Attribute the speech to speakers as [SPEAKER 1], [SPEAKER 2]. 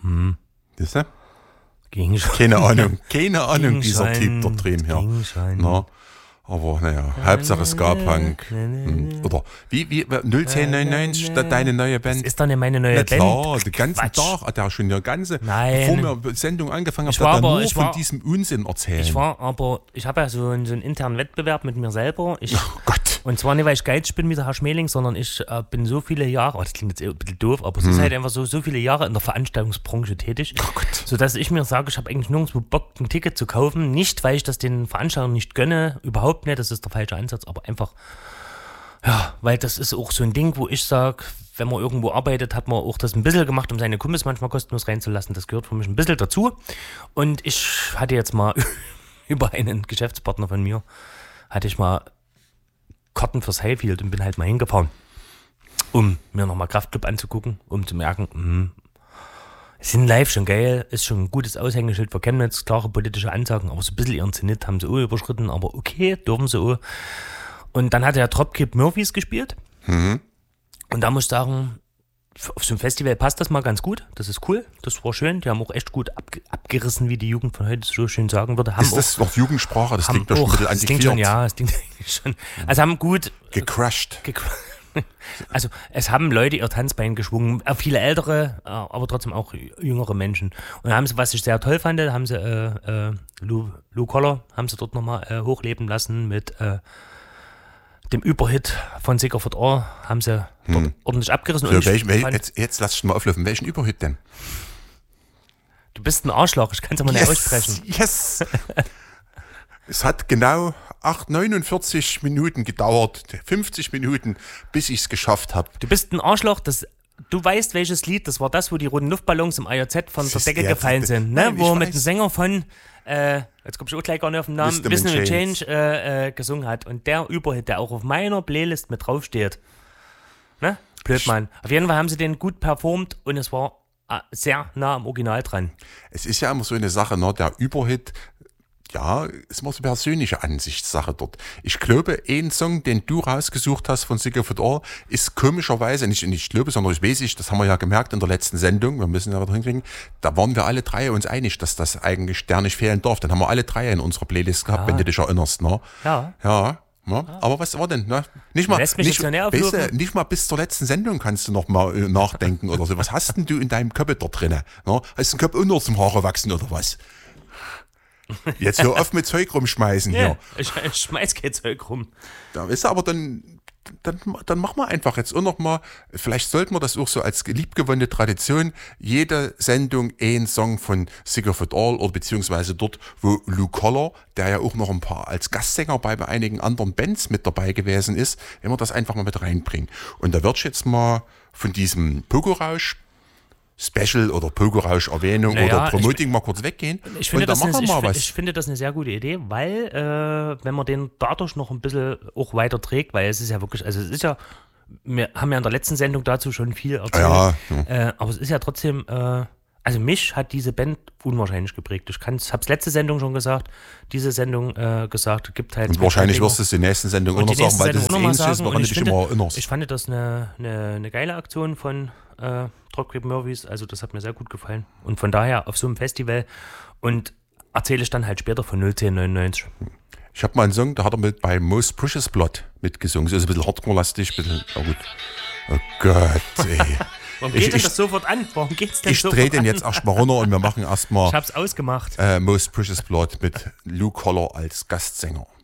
[SPEAKER 1] Siehst du?
[SPEAKER 2] Ging schon.
[SPEAKER 1] Keine Ahnung,
[SPEAKER 2] Ging
[SPEAKER 1] dieser
[SPEAKER 2] schon.
[SPEAKER 1] Typ da drüben hier.
[SPEAKER 2] Ging schon.
[SPEAKER 1] Na, aber naja, Hauptsache Ska-Punk. Oder wie 01099, deine neue Band?
[SPEAKER 2] Das ist doch nicht meine neue
[SPEAKER 1] Na
[SPEAKER 2] Band.
[SPEAKER 1] klar, den ganzen
[SPEAKER 2] Quatsch.
[SPEAKER 1] Tag hat er schon die ganze,
[SPEAKER 2] Nein.
[SPEAKER 1] bevor wir Sendung angefangen
[SPEAKER 2] Ich
[SPEAKER 1] haben, hat
[SPEAKER 2] war
[SPEAKER 1] er
[SPEAKER 2] aber-
[SPEAKER 1] nur
[SPEAKER 2] ich
[SPEAKER 1] von
[SPEAKER 2] war-
[SPEAKER 1] diesem Unsinn erzählt.
[SPEAKER 2] Ich habe ja so einen internen Wettbewerb mit mir selber.
[SPEAKER 1] Oh Gott.
[SPEAKER 2] Und zwar nicht, weil ich geizig bin wie der Herr Schmeling, sondern ich bin so viele Jahre, das klingt jetzt ein bisschen doof, aber es ist halt einfach so viele Jahre in der Veranstaltungsbranche tätig, sodass ich mir sage, ich habe eigentlich nirgendwo Bock, ein Ticket zu kaufen. Nicht, weil ich das den Veranstaltern nicht gönne, überhaupt nicht, das ist der falsche Ansatz, aber einfach, ja, weil das ist auch so ein Ding, wo ich sage, wenn man irgendwo arbeitet, hat man auch das ein bisschen gemacht, um seine Kumpels manchmal kostenlos reinzulassen. Das gehört für mich ein bisschen dazu. Und ich hatte jetzt mal über einen Geschäftspartner von mir, hatte ich mal Karten fürs Highfield und bin halt mal hingefahren, um mir nochmal Kraftclub anzugucken, um zu merken, sind live schon geil, ist schon ein gutes Aushängeschild für Chemnitz, klare politische Ansagen, aber so ein bisschen ihren Zenit haben sie auch überschritten, aber okay, dürfen sie auch. Und dann hat der Dropkick Murphys gespielt. Und da muss ich sagen, auf so einem Festival passt das mal ganz gut. Das ist cool, das war schön. Die haben auch echt gut abgerissen, wie die Jugend von heute so schön sagen würde. Haben
[SPEAKER 1] Ist das noch Jugendsprache? Das klingt doch schon ein bisschen
[SPEAKER 2] das klingt schon,
[SPEAKER 1] antiquiert.
[SPEAKER 2] ja, das klingt eigentlich schon. Also haben gut
[SPEAKER 1] Gecrushed.
[SPEAKER 2] Also es haben Leute ihr Tanzbein geschwungen, viele ältere, aber trotzdem auch jüngere Menschen. Und haben sie, was ich sehr toll fand, haben sie Lou Koller haben sie dort nochmal hochleben lassen mit dem Überhit von Sigerford All, haben sie dort ordentlich abgerissen.
[SPEAKER 1] So,
[SPEAKER 2] Und
[SPEAKER 1] jetzt lass ich mal auflösen. Welchen Überhit denn?
[SPEAKER 2] du bist ein Arschloch, ich kann es aber nicht aussprechen.
[SPEAKER 1] Yes! Es hat genau 49 Minuten gedauert, 50 Minuten, bis ich es geschafft habe.
[SPEAKER 2] Du bist ein Arschloch, du weißt, welches Lied, das war das, wo die roten Luftballons im IOZ von der Decke gefallen sind, ne?
[SPEAKER 1] Nein,
[SPEAKER 2] Wo er
[SPEAKER 1] ich
[SPEAKER 2] mit
[SPEAKER 1] weiß.
[SPEAKER 2] dem Sänger von, jetzt komme ich auch gleich gar nicht auf den Namen,
[SPEAKER 1] Wisdom in
[SPEAKER 2] Change gesungen hat. Und der Überhit, der auch auf meiner Playlist mit draufsteht. Ne? Blödmann. Auf jeden Fall haben sie den gut performt und es war sehr nah am Original dran.
[SPEAKER 1] Es ist ja immer so eine Sache, ne? Der Überhit, ja, ist immer so eine persönliche Ansichtssache dort. Ich glaube, ein Song, den du rausgesucht hast von Sigerford All, ist komischerweise, nicht ich glaube, sondern ich weiß, das haben wir ja gemerkt in der letzten Sendung, wir müssen ja wieder hinkriegen, da waren wir alle drei uns einig, dass das eigentlich der nicht fehlen darf. Dann haben wir alle drei in unserer Playlist gehabt, wenn du dich erinnerst. Ne?
[SPEAKER 2] Ja.
[SPEAKER 1] Ja. Ja, aber was war denn? Ne? Nicht mal,
[SPEAKER 2] lässt mich jetzt ja näher auflaufen.
[SPEAKER 1] weißt du, nicht mal bis zur letzten Sendung kannst du noch mal nachdenken oder so. Was hast denn du in deinem Köpfe dort drin? Ne? Hast du den Kopf unter zum Haare wachsen oder was? Jetzt hör auf mit Zeug rumschmeißen
[SPEAKER 2] Ja,
[SPEAKER 1] hier.
[SPEAKER 2] ich schmeiß kein Zeug rum.
[SPEAKER 1] Da ist aber dann machen wir einfach jetzt auch noch mal, vielleicht sollten wir das auch so als liebgewonnene Tradition, jede Sendung ein Song von Sigerford All oder beziehungsweise dort, wo Lou Koller, der ja auch noch ein paar als Gastsänger bei einigen anderen Bands mit dabei gewesen ist, wenn wir das einfach mal mit reinbringen. Und da wird jetzt mal von diesem Pogo-Rausch Special oder Pogo-Rausch-Erwähnung oder Promoting mal kurz weggehen.
[SPEAKER 2] Ich finde,
[SPEAKER 1] und dann machen wir mal was.
[SPEAKER 2] Ich finde das eine sehr gute Idee, weil wenn man den dadurch noch ein bisschen auch weiter trägt, weil es ist ja wirklich, also es ist ja, wir haben ja in der letzten Sendung dazu schon viel erzählt, aber es ist ja trotzdem, also mich hat diese Band unwahrscheinlich geprägt. Ich habe es letzte Sendung schon gesagt, diese Sendung gesagt, gibt halt...
[SPEAKER 1] Und wahrscheinlich wirst du es in der nächsten Sendung auch noch sagen, weil das ist ähnliches, woran du dich immer erinnerst.
[SPEAKER 2] Ich fand das eine geile Aktion von Dropkick Murphys, also das hat mir sehr gut gefallen. Und von daher auf so einem Festival und erzähle ich dann halt später von 01099.
[SPEAKER 1] Ich habe mal einen Song, da hat er mit bei Most Precious Blood mitgesungen. So ist ein bisschen Hardcore-lastig, bisschen, oh gut. Oh Gott, ey.
[SPEAKER 2] Warum geht denn das sofort an? Warum geht's denn
[SPEAKER 1] Ich
[SPEAKER 2] sofort
[SPEAKER 1] drehe den
[SPEAKER 2] an?
[SPEAKER 1] jetzt erstmal runter und wir machen erstmal
[SPEAKER 2] Ich hab's ausgemacht.
[SPEAKER 1] Most Precious Blood mit Lou Koller als Gastsänger.